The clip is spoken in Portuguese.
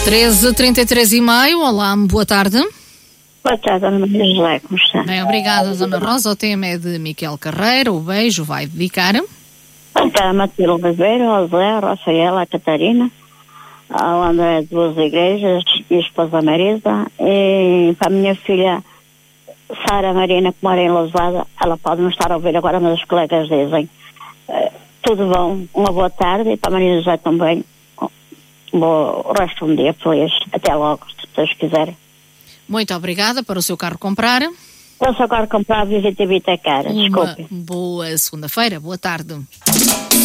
13h33h30. Olá, boa tarde. Boa tarde, Ana Maria José, como está? Bem, obrigada, Dona Rosa. O tema é de Miquel Carreira. O beijo vai dedicar. Está a Matilde Ribeiro, ao Zé, a Rafaela, a Catarina, ao André de Duas Igrejas e a esposa Marisa, e para a minha filha Sara Marina, que mora em Lousada. Ela pode não estar a ouvir agora, mas os colegas dizem. Tudo bom, uma boa tarde, e para a Maria José também. O resto de um dia feliz. Até logo, se Deus quiser. Muito obrigada. Para o seu carro comprar. Para o seu carro comprar, visita e cara. Desculpe. Uma boa segunda-feira. Boa tarde.